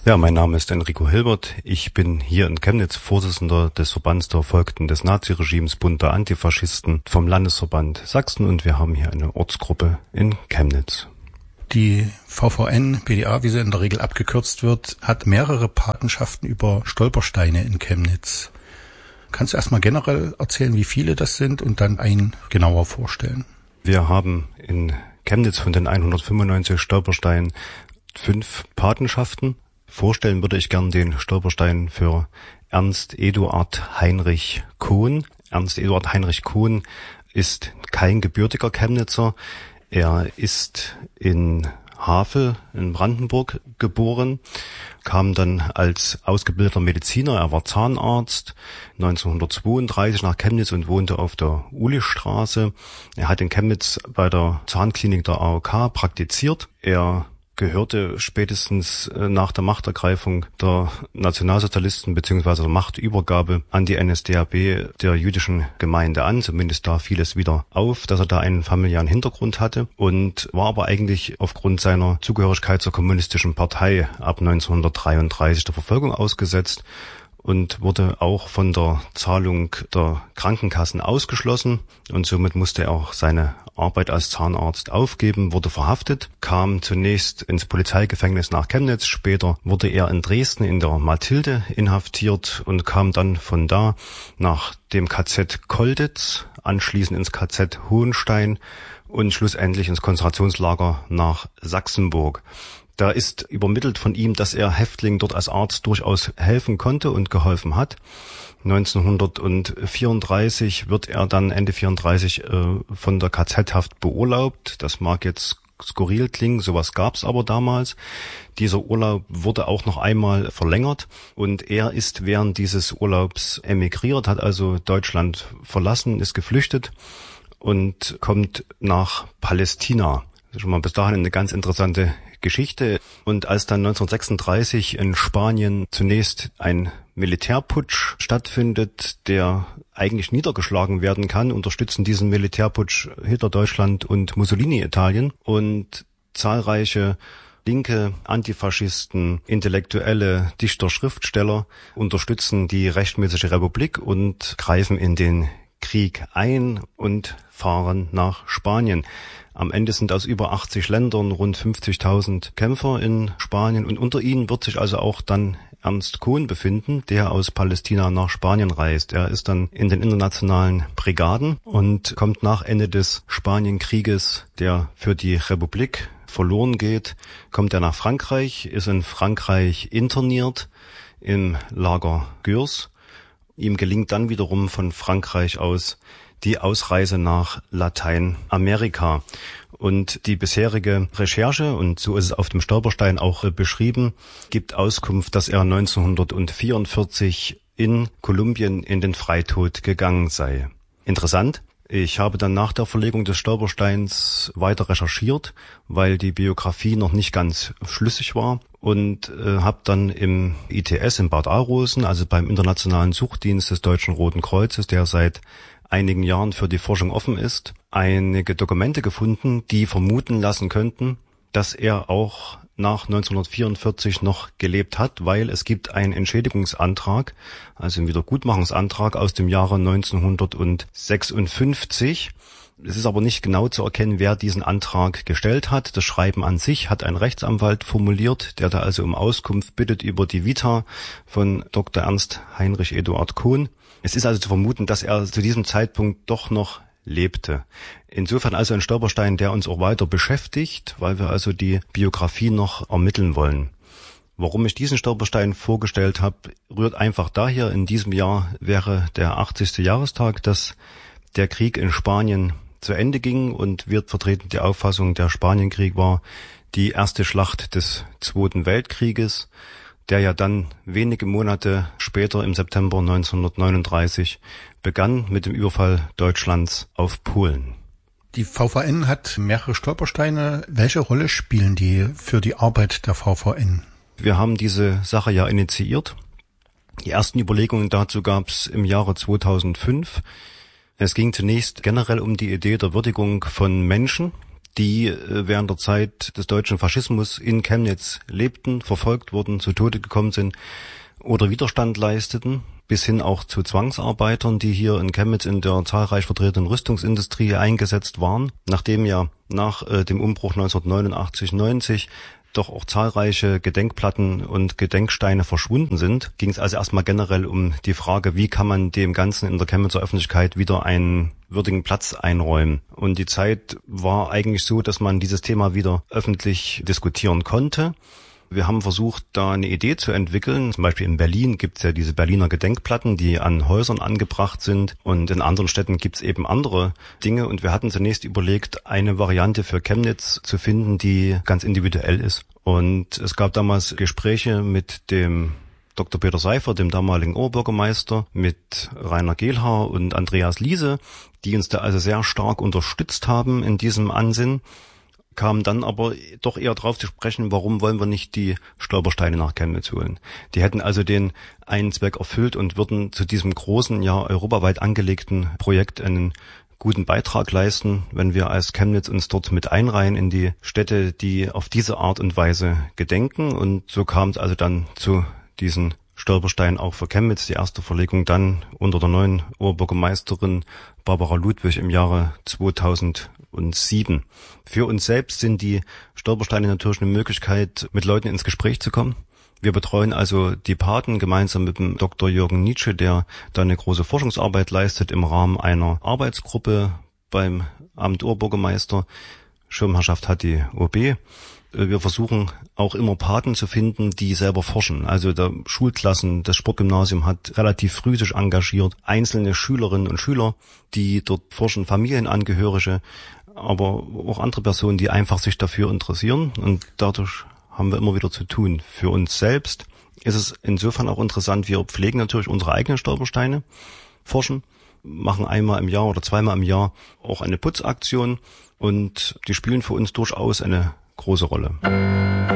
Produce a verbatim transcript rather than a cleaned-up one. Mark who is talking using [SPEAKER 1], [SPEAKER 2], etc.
[SPEAKER 1] Ja, mein Name ist Enrico Hilbert. Ich bin hier in Chemnitz Vorsitzender des Verbands der Verfolgten des Naziregimes Bund der Antifaschisten vom Landesverband Sachsen und wir haben hier eine Ortsgruppe in Chemnitz.
[SPEAKER 2] Die V V N, B D A, wie sie in der Regel abgekürzt wird, hat mehrere Patenschaften über Stolpersteine in Chemnitz. Kannst du erstmal generell erzählen, wie viele das sind und dann einen genauer vorstellen?
[SPEAKER 1] Wir haben in Chemnitz von den hundertfünfundneunzig Stolpersteinen fünf Patenschaften. Vorstellen würde ich gern den Stolperstein für Ernst Eduard Heinrich Kohn. Ernst Eduard Heinrich Kohn ist kein gebürtiger Chemnitzer. Er ist in Havel in Brandenburg geboren, kam dann als ausgebildeter Mediziner, er war Zahnarzt, neunzehnhundertzweiunddreißig nach Chemnitz und wohnte auf der Ulistraße. Er hat in Chemnitz bei der Zahnklinik der A O K praktiziert. Er gehörte spätestens nach der Machtergreifung der Nationalsozialisten bzw. der Machtübergabe an die N S D A B der jüdischen Gemeinde an. Zumindest da fiel es wieder auf, dass er da einen familiären Hintergrund hatte und war aber eigentlich aufgrund seiner Zugehörigkeit zur kommunistischen Partei ab neunzehnhundertdreiunddreißig der Verfolgung ausgesetzt und wurde auch von der Zahlung der Krankenkassen ausgeschlossen und somit musste er auch seine Arbeit als Zahnarzt aufgeben, wurde verhaftet, kam zunächst ins Polizeigefängnis nach Chemnitz, später wurde er in Dresden in der Mathilde inhaftiert und kam dann von da nach dem K Z Kolditz, anschließend ins K Z Hohenstein und schlussendlich ins Konzentrationslager nach Sachsenburg. Da ist übermittelt von ihm, dass er Häftlingen dort als Arzt durchaus helfen konnte und geholfen hat. neunzehnhundertvierunddreißig wird er dann Ende vierunddreißig äh, von der K Z-Haft beurlaubt. Das mag jetzt skurril klingen, sowas gab's aber damals. Dieser Urlaub wurde auch noch einmal verlängert und er ist während dieses Urlaubs emigriert, hat also Deutschland verlassen, ist geflüchtet und kommt nach Palästina. Das ist schon mal bis dahin eine ganz interessante Geschichte. Und als dann neunzehnhundertsechsunddreißig in Spanien zunächst ein Militärputsch stattfindet, der eigentlich niedergeschlagen werden kann, unterstützen diesen Militärputsch Hitler Deutschland und Mussolini Italien und zahlreiche linke Antifaschisten, Intellektuelle, Dichter, Schriftsteller unterstützen die rechtmäßige Republik und greifen in den Krieg ein und fahren nach Spanien. Am Ende sind aus über achtzig Ländern rund fünfzigtausend Kämpfer in Spanien und unter ihnen wird sich also auch dann Ernst Kohn befinden, der aus Palästina nach Spanien reist. Er ist dann in den internationalen Brigaden und kommt nach Ende des Spanienkrieges, der für die Republik verloren geht, kommt er nach Frankreich, ist in Frankreich interniert im Lager Gürs. Ihm gelingt dann wiederum von Frankreich aus die Ausreise nach Lateinamerika. Und die bisherige Recherche, und so ist es auf dem Stolperstein auch beschrieben, gibt Auskunft, dass er neunzehnhundertvierundvierzig in Kolumbien in den Freitod gegangen sei. Interessant. Ich habe dann nach der Verlegung des Stolpersteins weiter recherchiert, weil die Biografie noch nicht ganz schlüssig war und äh, habe dann im I T S in Bad Arolsen, also beim Internationalen Suchdienst des Deutschen Roten Kreuzes, der seit einigen Jahren für die Forschung offen ist, einige Dokumente gefunden, die vermuten lassen könnten, dass er auch nach neunzehnhundertvierundvierzig noch gelebt hat, weil es gibt einen Entschädigungsantrag, also einen Wiedergutmachungsantrag aus dem Jahre neunzehnhundertsechsundfünfzig. Es ist aber nicht genau zu erkennen, wer diesen Antrag gestellt hat. Das Schreiben an sich hat ein Rechtsanwalt formuliert, der da also um Auskunft bittet über die Vita von Doktor Ernst Heinrich Eduard Kohn. Es ist also zu vermuten, dass er zu diesem Zeitpunkt doch noch lebte. Insofern also ein Stolperstein, der uns auch weiter beschäftigt, weil wir also die Biografie noch ermitteln wollen. Warum ich diesen Stolperstein vorgestellt habe, rührt einfach daher, in diesem Jahr wäre der achtzigste Jahrestag, dass der Krieg in Spanien zu Ende ging und wir vertreten die Auffassung, der Spanienkrieg war die erste Schlacht des Zweiten Weltkrieges, der ja dann wenige Monate später im September neunzehnhundertneununddreißig begann mit dem Überfall Deutschlands auf Polen.
[SPEAKER 2] Die V V N hat mehrere Stolpersteine. Welche Rolle spielen die für die Arbeit der V V N?
[SPEAKER 1] Wir haben diese Sache ja initiiert. Die ersten Überlegungen dazu gab es im Jahre zweitausendfünf. Es ging zunächst generell um die Idee der Würdigung von Menschen, die während der Zeit des deutschen Faschismus in Chemnitz lebten, verfolgt wurden, zu Tode gekommen sind oder Widerstand leisteten, bis hin auch zu Zwangsarbeitern, die hier in Chemnitz in der zahlreich vertretenen Rüstungsindustrie eingesetzt waren. Nachdem ja nach äh, dem Umbruch neunzehnhundertneunundachtzig neunzig doch auch zahlreiche Gedenkplatten und Gedenksteine verschwunden sind, ging es also erstmal generell um die Frage, wie kann man dem Ganzen in der Chemnitzer Öffentlichkeit wieder einen würdigen Platz einräumen. Und die Zeit war eigentlich so, dass man dieses Thema wieder öffentlich diskutieren konnte. Wir haben versucht, da eine Idee zu entwickeln. Zum Beispiel in Berlin gibt es ja diese Berliner Gedenkplatten, die an Häusern angebracht sind. Und in anderen Städten gibt es eben andere Dinge. Und wir hatten zunächst überlegt, eine Variante für Chemnitz zu finden, die ganz individuell ist. Und es gab damals Gespräche mit dem Doktor Peter Seifer, dem damaligen Oberbürgermeister, mit Rainer Gehlhaar und Andreas Liese, die uns da also sehr stark unterstützt haben in diesem Ansinnen. Kamen dann aber doch eher drauf zu sprechen, warum wollen wir nicht die Stolpersteine nach Chemnitz holen. Die hätten also den einen Zweck erfüllt und würden zu diesem großen, ja europaweit angelegten Projekt einen guten Beitrag leisten, wenn wir als Chemnitz uns dort mit einreihen in die Städte, die auf diese Art und Weise gedenken. Und so kam es also dann zu diesen Stolpersteinen auch für Chemnitz, die erste Verlegung dann unter der neuen Oberbürgermeisterin Barbara Ludwig im Jahre zweitausendsieben. Für uns selbst sind die Stolpersteine natürlich eine Möglichkeit, mit Leuten ins Gespräch zu kommen. Wir betreuen also die Paten gemeinsam mit dem Doktor Jürgen Nietzsche, der da eine große Forschungsarbeit leistet im Rahmen einer Arbeitsgruppe beim Amt Oberbürgermeister. Schirmherrschaft hat die O B. Wir versuchen auch immer Paten zu finden, die selber forschen. Also der Schulklassen, das Sportgymnasium hat relativ früh sich engagiert. Einzelne Schülerinnen und Schüler, die dort forschen, Familienangehörige, aber auch andere Personen, die einfach sich dafür interessieren. Und dadurch haben wir immer wieder zu tun. Für uns selbst ist es insofern auch interessant, wir pflegen natürlich unsere eigenen Stolpersteine, forschen, machen einmal im Jahr oder zweimal im Jahr auch eine Putzaktion und die spielen für uns durchaus eine große Rolle.